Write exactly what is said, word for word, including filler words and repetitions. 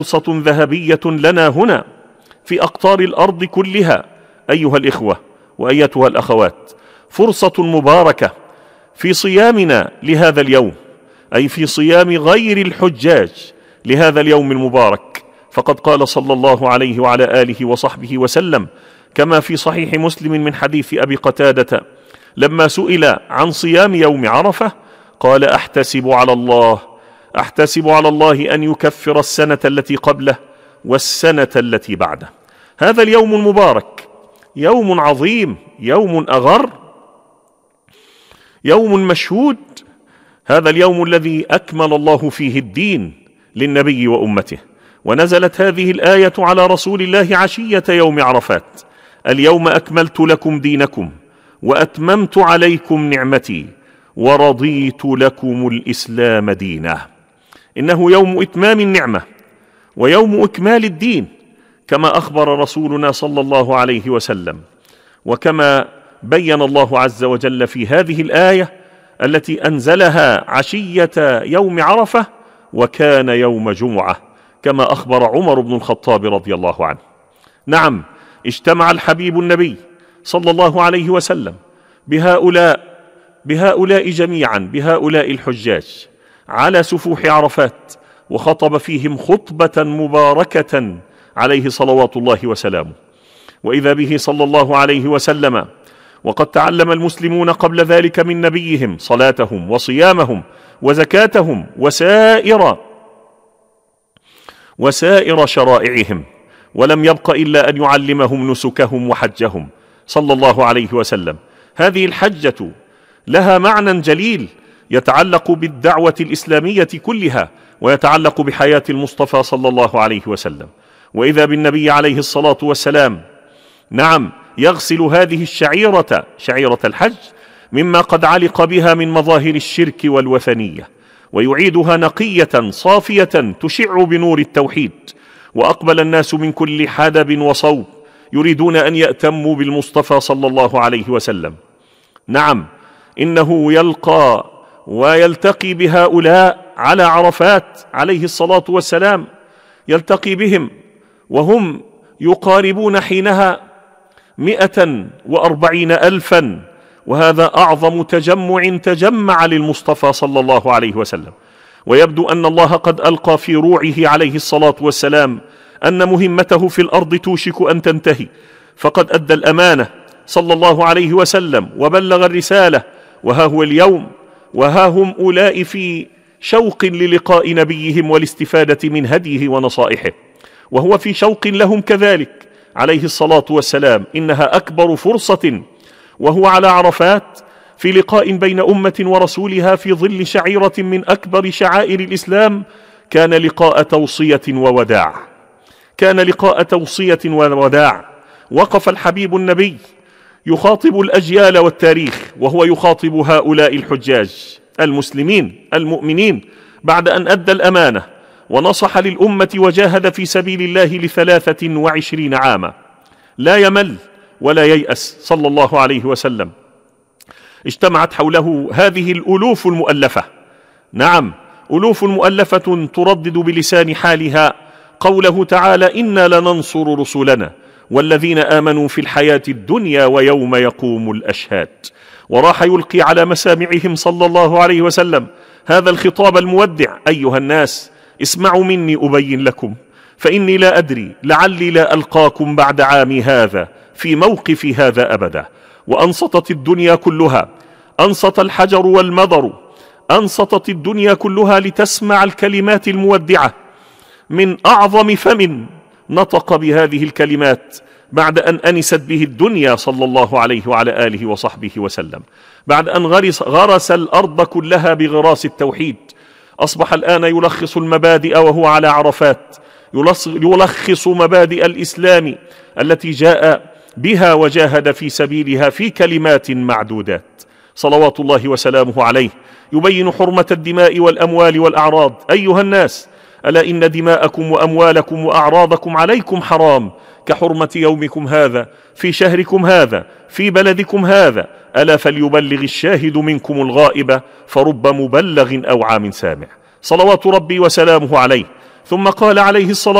فرصة ذهبية لنا هنا في أقطار الأرض كلها أيها الإخوة وأيتها الأخوات، فرصة مباركة في صيامنا لهذا اليوم، أي في صيام غير الحجاج لهذا اليوم المبارك. فقد قال صلى الله عليه وعلى آله وصحبه وسلم كما في صحيح مسلم من حديث أبي قتادة لما سئل عن صيام يوم عرفة قال: أحتسب على الله أحتسب على الله أن يكفر السنة التي قبله والسنة التي بعده. هذا اليوم المبارك يوم عظيم، يوم أغر، يوم مشهود، هذا اليوم الذي أكمل الله فيه الدين للنبي وأمته، ونزلت هذه الآية على رسول الله عشية يوم عرفات: اليوم أكملت لكم دينكم وأتممت عليكم نعمتي ورضيت لكم الإسلام دينا. إنه يوم إتمام النعمة ويوم إكمال الدين، كما أخبر رسولنا صلى الله عليه وسلم، وكما بين الله عز وجل في هذه الآية التي أنزلها عشية يوم عرفة: وكان يوم جمعة، كما أخبر عمر بن الخطاب رضي الله عنه. نعم، اجتمع الحبيب النبي صلى الله عليه وسلم بهؤلاء بهؤلاء جميعا بهؤلاء الحجاج على سفوح عرفات، وخطب فيهم خطبة مباركة عليه صلوات الله وسلامه. وإذا به صلى الله عليه وسلم وقد تعلم المسلمون قبل ذلك من نبيهم صلاتهم وصيامهم وزكاتهم وسائر وسائر شرائعهم، ولم يبق إلا أن يعلمهم نسكهم وحجهم صلى الله عليه وسلم. هذه الحجة لها معنى جليل يتعلق بالدعوة الإسلامية كلها، ويتعلق بحياة المصطفى صلى الله عليه وسلم. وإذا بالنبي عليه الصلاة والسلام نعم يغسل هذه الشعيرة، شعيرة الحج، مما قد علق بها من مظاهر الشرك والوثنية، ويعيدها نقية صافية تشع بنور التوحيد. وأقبل الناس من كل حدب وصوب يريدون أن يأتموا بالمصطفى صلى الله عليه وسلم. نعم، إنه يلقى ويلتقي بهؤلاء على عرفات عليه الصلاة والسلام، يلتقي بهم وهم يقاربون حينها مئة وأربعين ألفا، وهذا أعظم تجمع تجمع للمصطفى صلى الله عليه وسلم. ويبدو أن الله قد ألقى في روعه عليه الصلاة والسلام أن مهمته في الأرض توشك أن تنتهي، فقد أدى الأمانة صلى الله عليه وسلم وبلغ الرسالة، وها هو اليوم وها هم أولئك في شوق للقاء نبيهم والاستفادة من هديه ونصائحه، وهو في شوق لهم كذلك عليه الصلاة والسلام. إنها أكبر فرصة وهو على عرفات في لقاء بين أمة ورسولها في ظل شعيرة من أكبر شعائر الإسلام. كان لقاء توصية ووداع، كان لقاء توصية ووداع. وقف الحبيب النبي يخاطب الأجيال والتاريخ، وهو يخاطب هؤلاء الحجاج المسلمين المؤمنين بعد أن أدى الأمانة ونصح للأمة وجاهد في سبيل الله لثلاثة وعشرين عاما، لا يمل ولا ييأس صلى الله عليه وسلم. اجتمعت حوله هذه الألوف المؤلفة، نعم ألوف مؤلفة تردد بلسان حالها قوله تعالى: إنا لننصر رسلنا والذين آمنوا في الحياة الدنيا ويوم يقوم الأشهاد. وراح يلقي على مسامعهم صلى الله عليه وسلم هذا الخطاب المودع: أيها الناس، اسمعوا مني أبين لكم، فإني لا أدري لعلي لا ألقاكم بعد عامي هذا في موقفي هذا أبدا. وأنصتت الدنيا كلها، أنصت الحجر والمضر، أنصتت الدنيا كلها لتسمع الكلمات المودعة من أعظم فم نطق بهذه الكلمات بعد أن أنست به الدنيا صلى الله عليه وعلى آله وصحبه وسلم، بعد أن غرس, غرس الأرض كلها بغراس التوحيد. أصبح الآن يلخص المبادئ وهو على عرفات، يلخص مبادئ الإسلام التي جاء بها وجاهد في سبيلها في كلمات معدودات صلوات الله وسلامه عليه، يبين حرمة الدماء والأموال والأعراض. أيها الناس، ألا إن دماءكم وأموالكم وأعراضكم عليكم حرام كحرمة يومكم هذا في شهركم هذا في بلدكم هذا، ألا فليبلغ الشاهد منكم الغائب فرب مبلغ أوعى من سامع. صلوات ربي وسلامه عليه. ثم قال عليه الصلاة